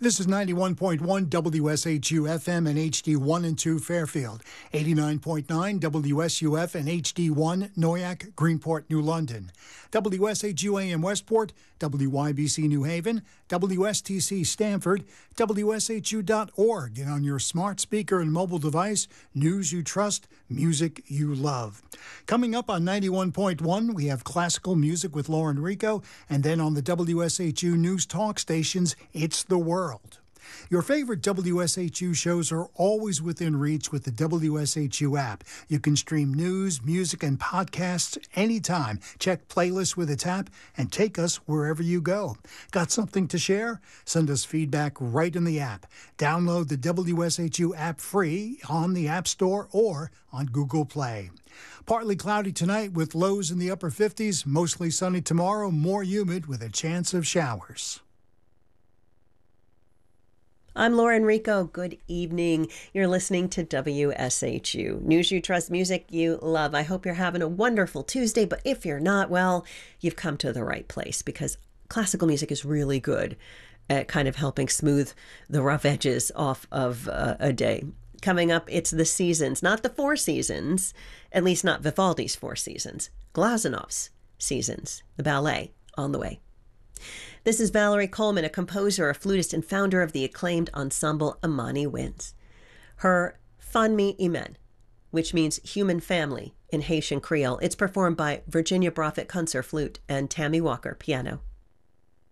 This is 91.1 WSHU FM and HD1 and 2 Fairfield, 89.9 WSUF and HD1 Noyak, Greenport, New London, WSHU AM Westport, WYBC New Haven, WSTC Stamford, WSHU.org, and on your smart speaker and mobile device, news you trust, music you love. Coming up on 91.1, we have classical music with Lauren Rico, and then on the WSHU News Talk stations, It's the World. Your favorite WSHU shows are always within reach with the WSHU app. You can stream news, music, and podcasts anytime. Check playlists with a tap and take us wherever you go. Got something to share? Send us feedback right in the app. Download the WSHU app free on the App Store or on Google Play. Partly cloudy tonight with lows in the upper 50s, mostly sunny tomorrow, more humid with a chance of showers. I'm Lauren Rico. Good evening. You're listening to WSHU. News you trust, music you love. I hope you're having a wonderful Tuesday, but if you're not, well, you've come to the right place because classical music is really good at kind of helping smooth the rough edges off of a day. Coming up, it's the seasons, not the four seasons, at least not Vivaldi's four seasons, Glazanov's seasons, the ballet on the way. This is Valerie Coleman, a composer, a flutist, and founder of the acclaimed ensemble Amani Winds. Her Famille Humaine, which means human family in Haitian Creole, it's performed by Virginia Broffett Kunzer, flute, and Tammy Walker, piano.